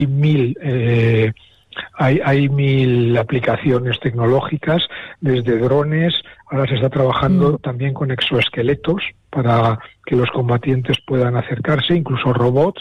hay mil aplicaciones tecnológicas, desde drones. Ahora se está trabajando también con exoesqueletos para que los combatientes puedan acercarse, incluso robots